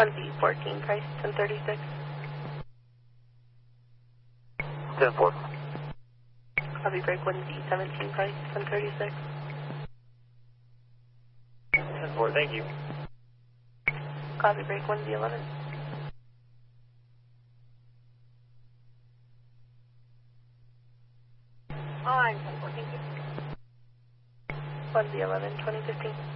1Z14, price 1036. 10-4. Copy, break 1Z17, price 1036. 10-4, thank you. Copy, break 1Z11. 1Z11, 2015.